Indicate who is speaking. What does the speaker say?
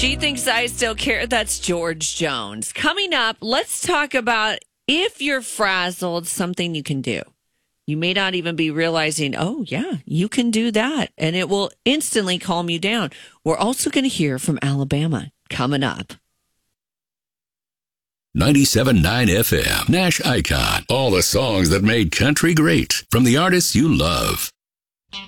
Speaker 1: She Thinks I Still Care. That's George Jones. Coming up, let's talk about if you're frazzled, something you can do. You may not even be realizing, oh, yeah, you can do that. And it will instantly calm you down. We're also going to hear from Alabama coming up.
Speaker 2: 97.9 FM, Nash Icon. All the songs that made country great from the artists you love.